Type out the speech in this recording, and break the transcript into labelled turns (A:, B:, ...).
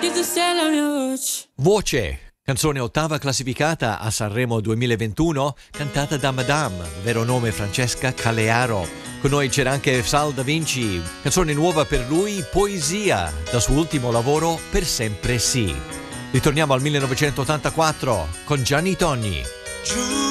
A: Vedi tu sei la mia voce.
B: Voce, canzone ottava classificata a Sanremo 2021, cantata da Madame, vero nome Francesca Calearo. Con noi c'era anche Sal Da Vinci, canzone nuova per lui, Poesia, dal suo ultimo lavoro Per sempre sì. Ritorniamo al 1984 con Gianni Togni.